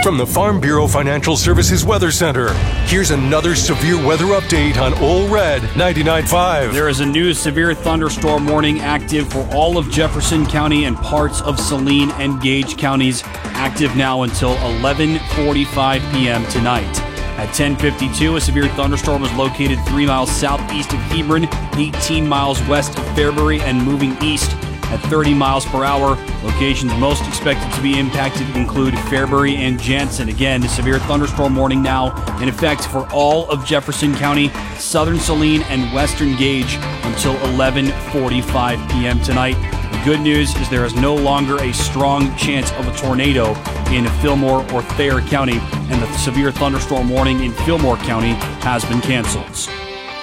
From the Farm Bureau Financial Services Weather Center, here's another severe weather update on Ole Red 99.5. There is a new severe thunderstorm warning active for all of Jefferson County and parts of Saline and Gage counties, active now until 11:45 p.m. tonight. At 10:52, a severe thunderstorm was located 3 miles southeast of Hebron, 18 miles west of Fairbury, and moving east at 30 miles per hour. Locations most expected to be impacted include Fairbury and Jansen. Again, the severe thunderstorm warning now in effect for all of Jefferson County, southern Saline, and western Gage until 11:45 p.m. tonight. The good news is there is no longer a strong chance of a tornado in Fillmore or Thayer County, and the severe thunderstorm warning in Fillmore County has been canceled.